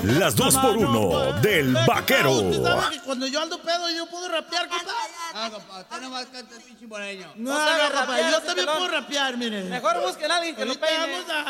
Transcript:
Las 2x1 del Vaquero. Usted sabe que cuando yo ando pedo yo puedo rapear, compa. Compa, usted nomás canta el pinche moreño. No, compa, yo también puedo rapear, mire. Mejor busquen a alguien que lo Ahorita peine. vamos a